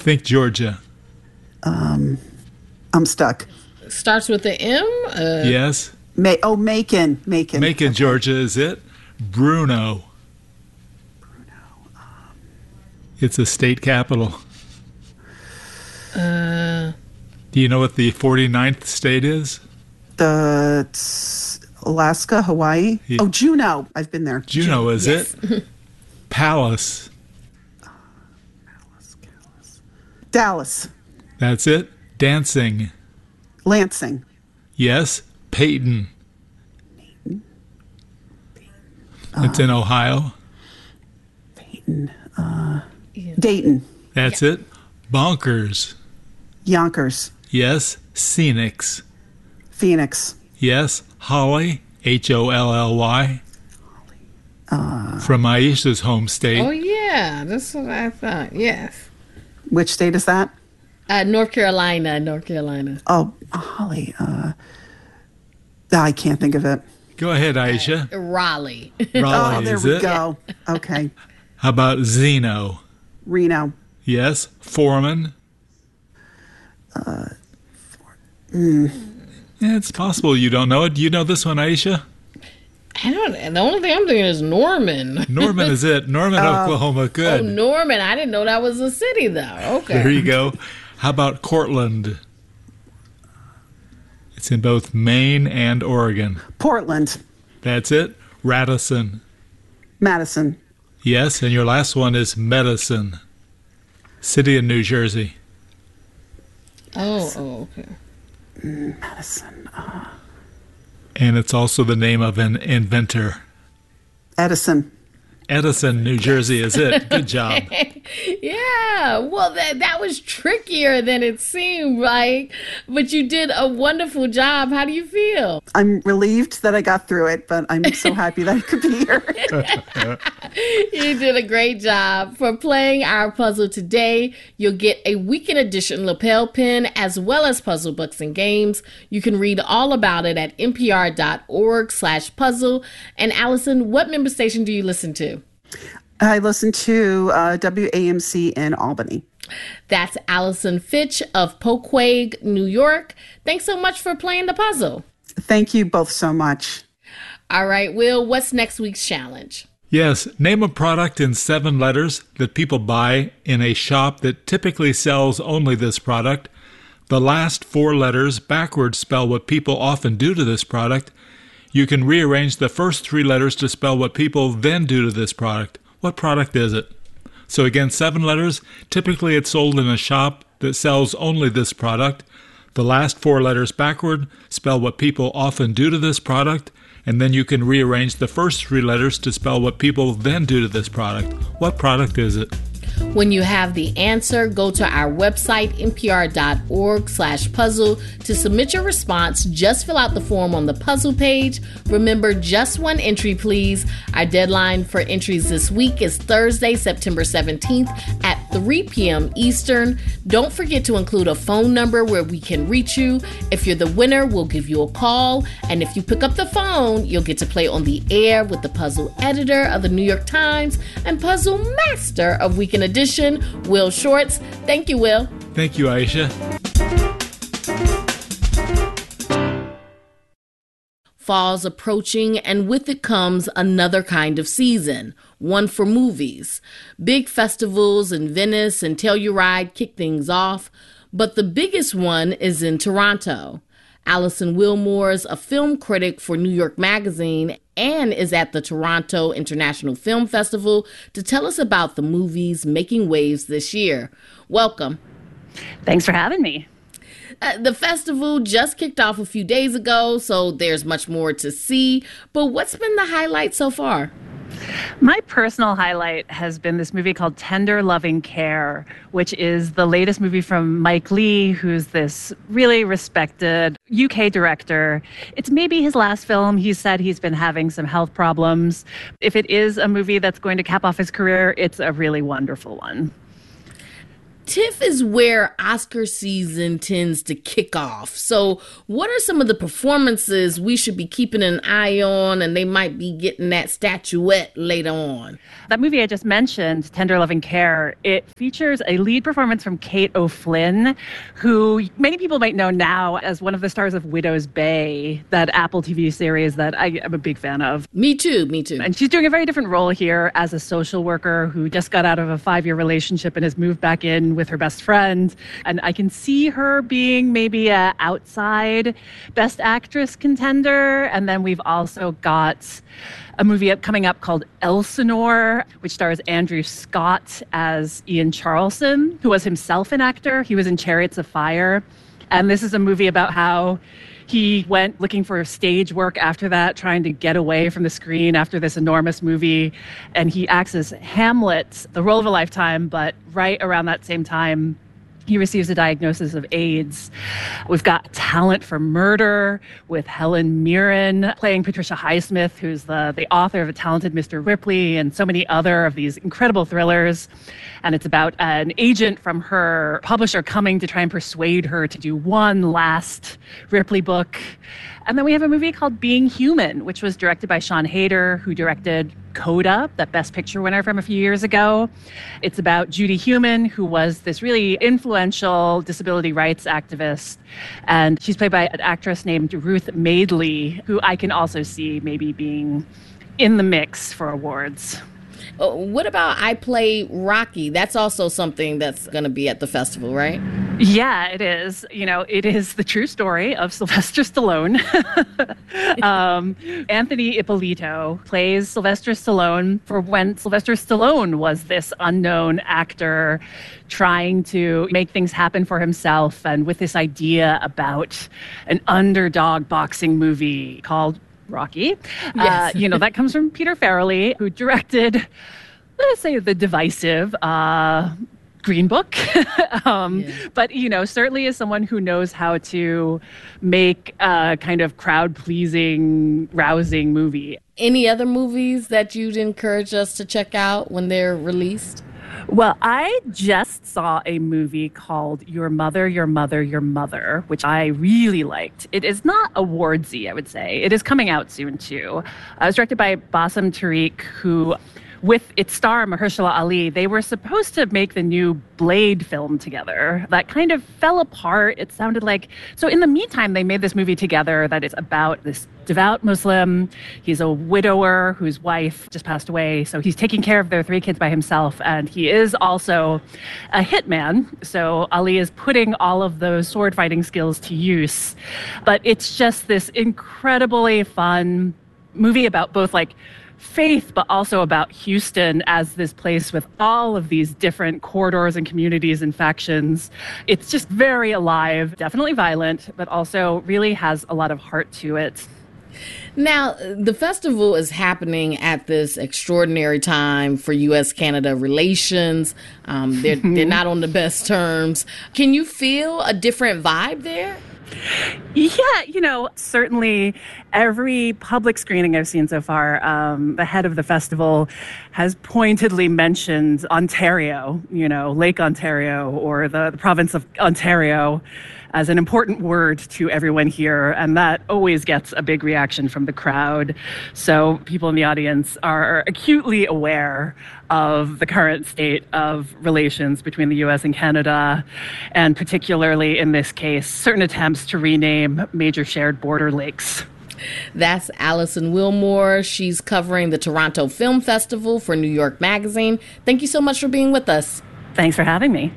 Think Georgia. I'm stuck. Starts with the M? Yes. Macon. Macon, okay. Georgia is it. Bruno. It's a state capital. Do you know what the 49th state is? Alaska, Hawaii. Yeah. Oh, Juneau. I've been there. Juneau, is yes. it? Palace. Dallas. That's it. Dancing. Lansing. Yes. Peyton. It's in Ohio. Peyton. Dayton. That's it. Bonkers. Yonkers. Yes. Scenics. Phoenix. Yes. Holly. Holly. From Aisha's home state. Oh, yeah. That's what I thought. Yes. Which state is that? North Carolina. Oh, Holly. I can't think of it. Go ahead, Aisha. Raleigh. Oh, there we go. Okay. How about Zeno? Reno. Yes. Foreman. Yeah, it's possible you don't know it. Do you know this one, Aisha? I don't. The only thing I'm thinking is Norman. Norman is it. Norman, Oklahoma. Good. Oh, Norman. I didn't know that was a city, though. Okay. There you go. How about Cortland? It's in both Maine and Oregon. Portland. That's it. Radisson. Madison. Yes, and your last one is Medicine. City in New Jersey. Oh, okay. Madison. And it's also the name of an inventor. Edison. Edison, New Jersey is it. Good job. Yeah. Well, that was trickier than it seemed, right? But you did a wonderful job. How do you feel? I'm relieved that I got through it, but I'm so happy that I could be here. You did a great job. For playing our puzzle today, you'll get a weekend edition lapel pin as well as puzzle books and games. You can read all about it at npr.org/puzzle. And Allison, what member station do you listen to? I listen to WAMC in Albany. That's Allison Fitch of Poquay, New York. Thanks so much for playing the puzzle. Thank you both so much. All right, Will, what's next week's challenge? Yes, name a product in 7 letters that people buy in a shop that typically sells only this product. The last 4 letters backwards spell what people often do to this product. You can rearrange the first 3 letters to spell what people then do to this product. What product is it? So again, 7 letters. Typically it's sold in a shop that sells only this product. The last 4 letters backward spell what people often do to this product. And then you can rearrange the first 3 letters to spell what people then do to this product. What product is it? When you have the answer, go to our website, npr.org/puzzle. To submit your response, just fill out the form on the puzzle page. Remember, just 1 entry, please. Our deadline for entries this week is Thursday, September 17th at 3 p.m. Eastern. Don't forget to include a phone number where we can reach you. If you're the winner, we'll give you a call. And if you pick up the phone, you'll get to play on the air with the puzzle editor of the New York Times and puzzle master of Weekend Edition, Will Shortz. Thank you, Will. Thank you, Aisha. Fall's approaching, and with it comes another kind of season, one for movies. Big festivals in Venice and Telluride kick things off, but the biggest one is in Toronto. Alison Willmore's a film critic for New York Magazine and is at the Toronto International Film Festival to tell us about the movies making waves this year. Welcome. Thanks for having me. The festival just kicked off a few days ago, so there's much more to see. But what's been the highlight so far? My personal highlight has been this movie called Tender Loving Care, which is the latest movie from Mike Leigh, who's this really respected UK director. It's maybe his last film. He said he's been having some health problems. If it is a movie that's going to cap off his career, it's a really wonderful one. TIFF is where Oscar season tends to kick off. So what are some of the performances we should be keeping an eye on, and they might be getting that statuette later on? That movie I just mentioned, Tender Loving Care, it features a lead performance from Kate O'Flynn, who many people might know now as one of the stars of Widow's Bay, that Apple TV series that I am a big fan of. Me too. And she's doing a very different role here as a social worker who just got out of a 5-year relationship and has moved back in with her best friend. And I can see her being maybe a outside Best Actress contender. And then we've also got a movie coming up called Elsinore, which stars Andrew Scott as Ian Charleson, who was himself an actor. He was in Chariots of Fire. And this is a movie about how he went looking for stage work after that, trying to get away from the screen after this enormous movie. And he acts as Hamlet, the role of a lifetime, but right around that same time, he receives a diagnosis of AIDS. We've got Talent for Murder with Helen Mirren playing Patricia Highsmith, who's the author of A Talented Mr. Ripley and so many other of these incredible thrillers. And it's about an agent from her publisher coming to try and persuade her to do one last Ripley book. And then we have a movie called Being Human, which was directed by Sean Hayter, who directed Coda, that Best Picture winner from a few years ago. It's about Judy Heumann, who was this really influential disability rights activist. And she's played by an actress named Ruth Madeley, who I can also see maybe being in the mix for awards. What about I Play Rocky? That's also something that's going to be at the festival, right? Yeah, it is. You know, it is the true story of Sylvester Stallone. Anthony Ippolito plays Sylvester Stallone for when Sylvester Stallone was this unknown actor trying to make things happen for himself, and with this idea about an underdog boxing movie called Rocky. Yes. That comes from Peter Farrelly, who directed, let's say, the divisive Green Book. But, certainly is someone who knows how to make a kind of crowd-pleasing, rousing movie. Any other movies that you'd encourage us to check out when they're released? Well, I just saw a movie called Your Mother, Your Mother, Your Mother, which I really liked. It is not awardsy, I would say. It is coming out soon, too. It was directed by Bassem Tariq, who, with its star Mahershala Ali, they were supposed to make the new Blade film together. That kind of fell apart. It sounded like... So in the meantime, they made this movie together that is about this devout Muslim. He's a widower whose wife just passed away, so he's taking care of their 3 kids by himself, and he is also a hitman. So Ali is putting all of those sword fighting skills to use. But it's just this incredibly fun movie about both faith, but also about Houston as this place with all of these different corridors and communities and factions. It's just very alive, definitely violent, but also really has a lot of heart to it. Now, the festival is happening at this extraordinary time for U.S.-Canada relations. They're not on the best terms. Can you feel a different vibe there? Yeah, certainly every public screening I've seen so far, the head of the festival has pointedly mentioned Ontario, Lake Ontario or the province of Ontario as an important word to everyone here, and that always gets a big reaction from the crowd. So people in the audience are acutely aware of the current state of relations between the U.S. and Canada, and particularly in this case, certain attempts to rename major shared border lakes. That's Alison Wilmore. She's covering the Toronto Film Festival for New York Magazine. Thank you so much for being with us. Thanks for having me.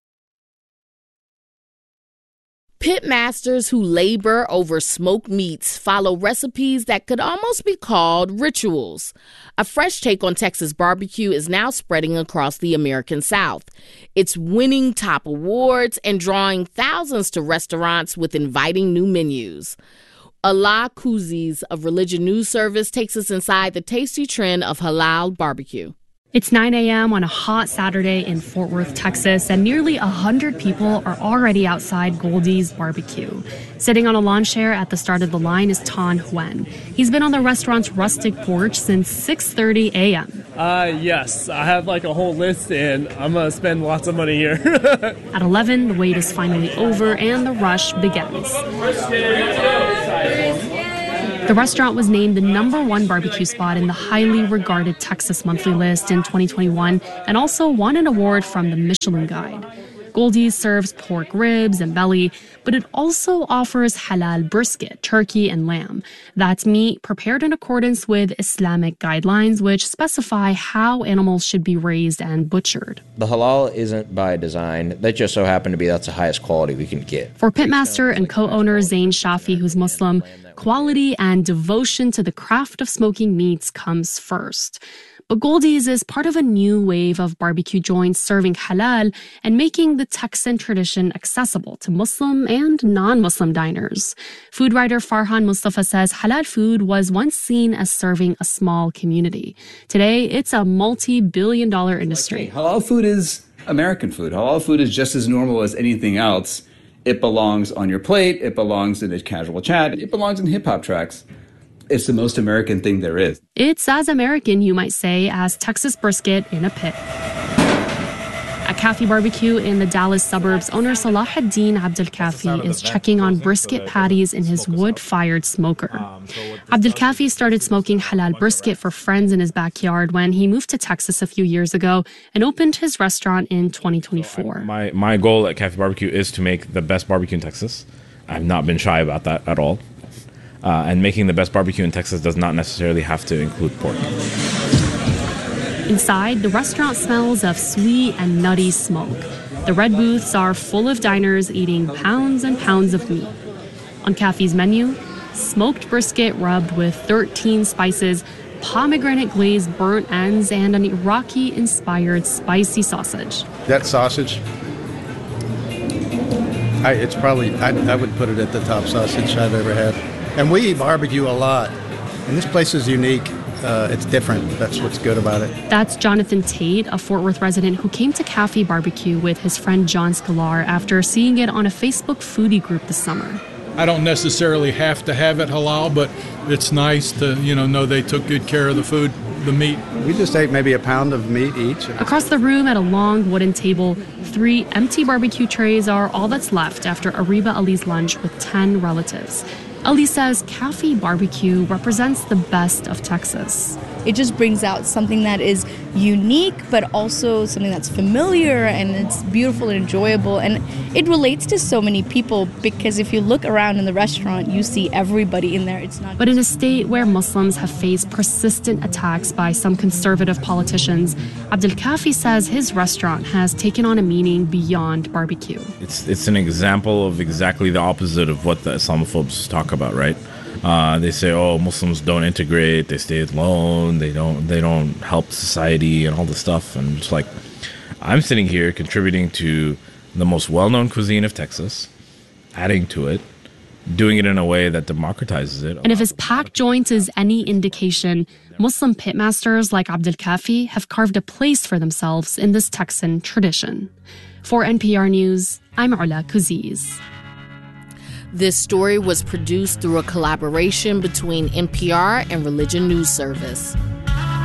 Pitmasters who labor over smoked meats follow recipes that could almost be called rituals. A fresh take on Texas barbecue is now spreading across the American South. It's winning top awards and drawing thousands to restaurants with inviting new menus. Allah Kuzis of Religion News Service takes us inside the tasty trend of halal barbecue. It's 9 a.m. on a hot Saturday in Fort Worth, Texas, and nearly 100 people are already outside Goldie's Barbecue. Sitting on a lawn chair at the start of the line is Tan Huen. He's been on the restaurant's rustic porch since 6:30 a.m. Yes, I have like a whole list, and I'm going to spend lots of money here. At 11, the wait is finally over and the rush begins. The restaurant was named the #1 barbecue spot in the highly regarded Texas Monthly List in 2021 and also won an award from the Michelin Guide. Goldie's serves pork ribs and belly, but it also offers halal brisket, turkey, and lamb. That's meat prepared in accordance with Islamic guidelines, which specify how animals should be raised and butchered. The halal isn't by design. That just so happened to be that's the highest quality we can get. For pitmaster and co-owner Zain Shafi, who's Muslim, quality and devotion to the craft of smoking meats comes first. But Goldie's is part of a new wave of barbecue joints serving halal and making the Texan tradition accessible to Muslim and non-Muslim diners. Food writer Farhan Mustafa says halal food was once seen as serving a small community. Today, it's a multi-billion-dollar industry. Halal food is American food. Halal food is just as normal as anything else. It belongs on your plate. It belongs in a casual chat. It belongs in hip-hop tracks. It's the most American thing there is. It's as American, you might say, as Texas brisket in a pit. At Kafi Barbecue in the Dallas suburbs, owner Salahuddin Abdul Kafi is checking on brisket patties in his wood-fired smoker. Abdul Kafi started smoking halal brisket for friends in his backyard when he moved to Texas a few years ago and opened his restaurant in 2024. My goal at Kafi Barbecue is to make the best barbecue in Texas. I've not been shy about that at all. And making the best barbecue in Texas does not necessarily have to include pork. Inside, the restaurant smells of sweet and nutty smoke. The red booths are full of diners eating pounds and pounds of meat. On Kafi's menu, smoked brisket rubbed with 13 spices, pomegranate glazed burnt ends, and an Iraqi-inspired spicy sausage. That sausage, I would put it at the top sausage I've ever had. And we eat barbecue a lot. And this place is unique. It's different. That's what's good about it. That's Jonathan Tate, a Fort Worth resident who came to Kafi Barbecue with his friend John Scalar after seeing it on a Facebook foodie group this summer. I don't necessarily have to have it halal, but it's nice to, know they took good care of the food, the meat. We just ate maybe a pound of meat each. Across the room at a long wooden table, 3 empty barbecue trays are all that's left after Ariba Ali's lunch with 10 relatives. Ali says Kafi Barbecue represents the best of Texas. It just brings out something that is unique, but also something that's familiar, and it's beautiful and enjoyable. And it relates to so many people because if you look around in the restaurant, you see everybody in there. It's not. But in a state where Muslims have faced persistent attacks by some conservative politicians, Abdul Kafi says his restaurant has taken on a meaning beyond barbecue. It's an example of exactly the opposite of what the Islamophobes talk about, right? They say, Muslims don't integrate, they stay alone, they don't help society and all this stuff. And it's like, I'm sitting here contributing to the most well-known cuisine of Texas, adding to it, doing it in a way that democratizes it. And if his packed joint is any indication, Muslim pitmasters like Abdul Kafi have carved a place for themselves in this Texan tradition. For NPR News, I'm Ula Kuziz. This story was produced through a collaboration between NPR and Religion News Service.